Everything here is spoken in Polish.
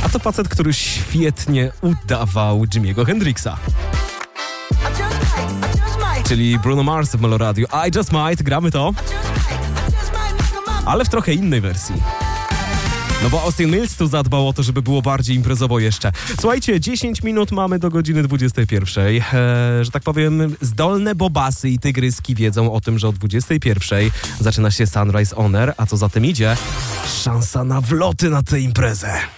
A to facet, który świetnie udawał Jimiego Hendrixa. Czyli Bruno Mars w Meloradiu. I Just Might, gramy to. Ale w trochę innej wersji. No bo Austin Mills tu zadbał o to, żeby było bardziej imprezowo jeszcze. Słuchajcie, 10 minut mamy do godziny 21. Że tak powiem, zdolne bobasy i tygryski wiedzą o tym, że o 21 zaczyna się Sunrise On Air, a co za tym idzie? Szansa na wloty na tę imprezę.